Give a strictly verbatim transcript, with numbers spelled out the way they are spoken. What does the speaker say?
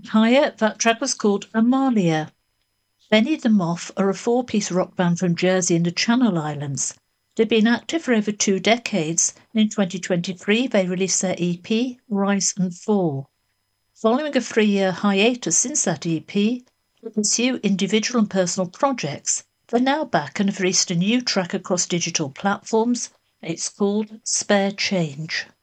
Hiya, that track was called Amalia. Benny the Moth are a four-piece rock band from Jersey and the Channel Islands. They've been active for over two decades, and in twenty twenty-three they released their E P, Rise and Fall. Following a three-year hiatus since that E P, to pursue individual and personal projects, they're now back and have released a new track across digital platforms. It's called Spare Change.